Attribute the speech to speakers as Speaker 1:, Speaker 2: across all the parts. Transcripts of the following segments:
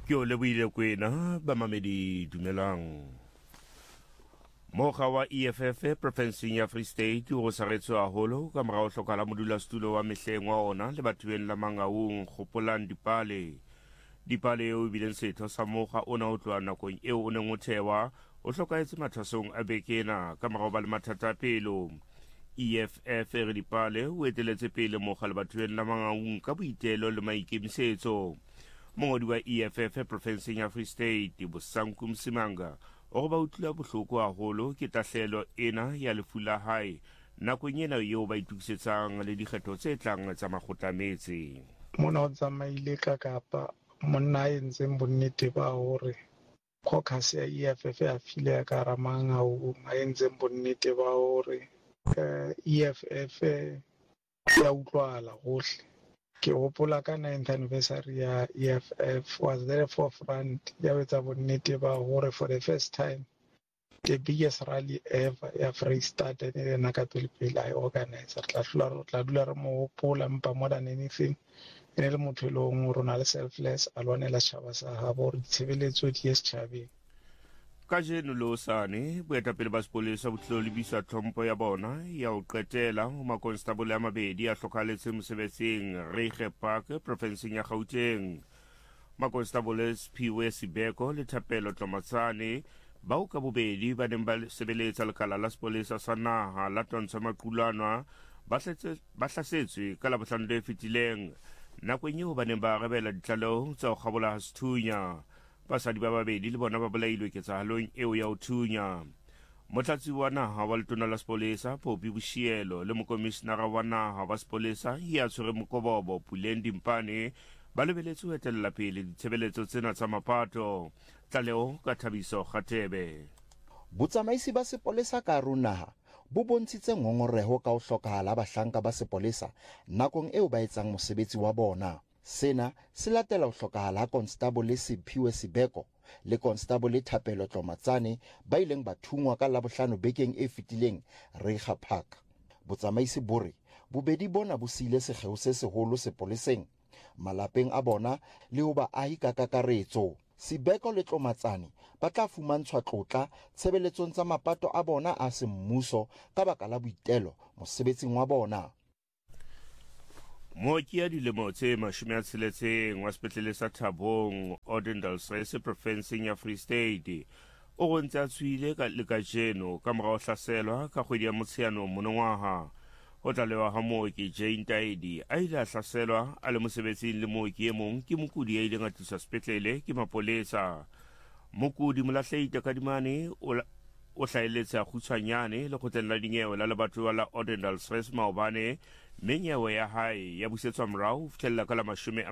Speaker 1: Ke o lebohile kwena bamamedi dumelang. Mokga wa EFF Provinceng ya Free State o saretswe haholo ka morao hlokahala modulasetulo wa mehleng wa ona le bathuweng la Mangaung kgopolang Dipale eo ebileng setho sa mokga ona ho tloha nakong eo o neng o thewa o hlokaetse mathasong a bekena ka morao ba le mathata a pelo. EFF re Dipale o eteletse pele mokga le bathuweng la Mangaung ka boitelo le maikemisetso. Mongodi wa EFF Provinceng ya Free State Bosanku Msimanga o ba utlwela bohloko haholo ke tahlelo ena ya lefu la hae nakong ena eo ba itukisetsang le dikgetho tse tlang tsa makgotlametse.
Speaker 2: Mona o tsamaile ka Kapa monna a entseng bonnete ba hore caucus ya EFF a file ya ka Mangaung a entseng bonnete ba hore EFF ya utlwala hohle. Ke hopola ka 9th anniversary ya EFF was there forefront ya etsa bonnete ba hore for the first time the biggest rally ever ya Free State e nna ka pele I organize tla dula re mo hopola mpa more than anything ene le motho e leng hore ona le selfless a lwanela setjhaba sa habo hore ditshebeletso di ye setjhabeng.
Speaker 1: Kajeno losane boetapele ba sepolesa bo tlilo lebisa tlhompho ya bona ya ho qetela ho makonstable a mabedi a hlokaletse mosebetsing Reiche Park Provinceng ya Gauteng. Makonstable Sphiwe Sibeko le Thapelo Tlomatsane bao ka bobedi ba neng ba sebeletsa lekala la sepolesa sa naha la Tontsha Maqulwana ba hlasetswe ka Labohlano le fetileng nakong eo ba neng ba arabela ditlaleho tsa ho kgabola sethunya. Basadi ba babedi le bona ba bolailwe ketsahalong eo ya ho thunya. Motlatsi wa naha wa letona la sepolesa Popi Bushielo le mokomishenara wa naha wa sepolesa ya tshwere Mokobobo Puleng Dimpane ba lebeletse ho etella pele ditshebeletso tsena tsa mapato. Tlaleho ka Thabiso Kgathebe.
Speaker 3: Botsamaisi ba sepolesa ka naha bo bontshitse ngongoreho ka ho hlokahala bahlanka ba sepolesa nakong eo ba etsang mosebetsi wa bona. Sena se latela ho hlokahala ha Constable Siphiwe Sibeko le Constable Thapelo Tlomatsane ba ileng ba thungwa ka Labohlano bekeng e fetileng Reiche Park. Botsamaisi bore bobedi bona bo siile sekgeo se seholo sepoleseng, malapeng a bona le ho baahi ka kakaretso. Sibeko le Tlomatsane ba tla fumantshwa tlotla tshebeletsong tsa mapato a bona a semmuso ka baka la boitelo mosebetsing wa bona.
Speaker 1: Mooki ya dilemo tse 60 wa sepetlele sa Thabong Odendalsrese Provinceng ya Free State o gontse a tswile ka le kajeno ka morao hlaselwa ka kgwedi ya Motsheanong monongwaha. Ho tlalewa ha mooki Jane Taidi a ile a hlaselwa a le mosebetsing le mooki e mong ke mokudi ya ileng a tliswa sepetlele ke mapolesa. Mokudi Molahlehite Kadimane o hlaeletse a kgutshwanyane le kgotleng la dinyewe la lebatowa la Odendalsrese maobane menyewe ya hae ya busetswa morao ho fihlella ka la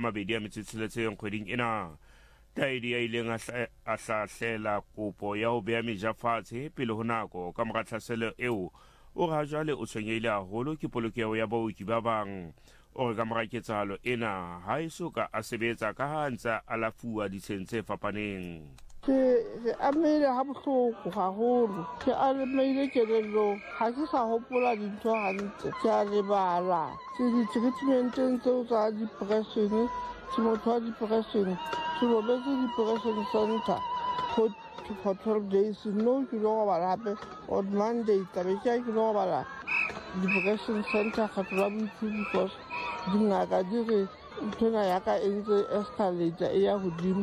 Speaker 1: 26 kgweding ena. Taidi ya ileng a hlahlela kopo ya ho beha meja fatshe pele ho nako ka mora tlhaselo eo o re jwale o tshwenyehile haholo ke polokeho ya baoki ba bang. O re ka mora ketsahalo ena ha e soka a sebetsa ka ha ntse a lafuwa ditsheng tse fapaneng.
Speaker 4: Ke amehile ha bohloko haholo, ke amehile kelellong, ha ke sa hopola dintho hantle, ke a lebala ke di-treatmenteng tseo tsa depression, ke motho wa depression, ke robetse depression center for 12 days. No ke lo robala hape on Monday tabe ke lo robala depression center kgetho la boikhutso because dingaka di re nthona ya ka e ntse escalator e ya hodimo.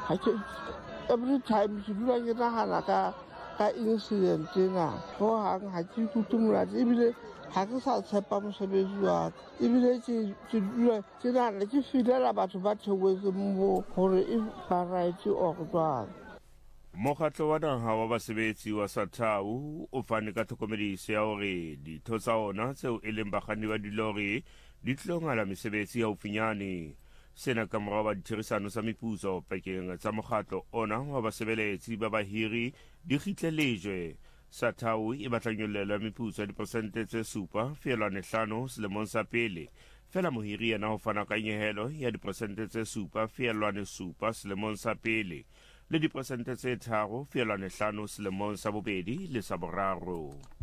Speaker 4: Every time ke dula ke nagana ka incident ena ho hang ha ke ikutlwe monate ebile ha ke sa tshepa mosebetsi wa ka, ebile ke dula ke nagana ke filela batho ba theotseng mo hore e ba right or jwang.
Speaker 1: Mokgatlo wa naha wa basebetsi wa Sathau o fane ka tlhokomediso ya hore ditho tsa ona tseo e leng bakganni ba dilori di tlongala mesebetsi haufinyane. Sena ka morao ba ditherisano sa meputso pakeng tsa mokgatlo ona wa basebeletsi ba bahiri di kgitlelejwe. Sathau e batla nyolelo ya meputso ya dipersente tse 7.5 selemong sa pele, fela mohiri yena ho fana ka nyehelo ya dipersente tse 7.7 selemong sa pele le dipersente tse 3.5 selemong sa bobedi le sa boraro.